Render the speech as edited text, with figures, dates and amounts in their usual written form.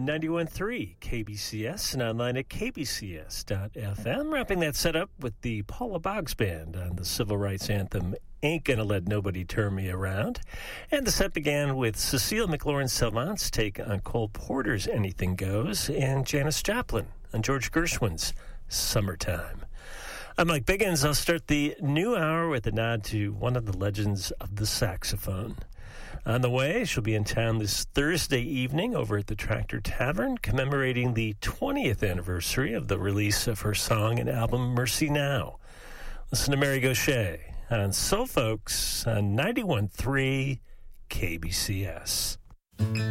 91.3 KBCS and online at kbcs.fm. Wrapping that set up with the Paula Boggs Band on the civil rights anthem, Ain't Gonna Let Nobody Turn Me Around. And the set began with Cecile McLaurin-Salvant's take on Cole Porter's Anything Goes and Janis Joplin on George Gershwin's Summertime. I'm Mike Biggins. I'll start the new hour with a nod to one of the legends of the saxophone. On the way, she'll be in town this Thursday evening over at the Tractor Tavern, commemorating the 20th anniversary of the release of her song and album Mercy Now. Listen to Mary Gauthier on Soul Folks on 91.3 KBCS.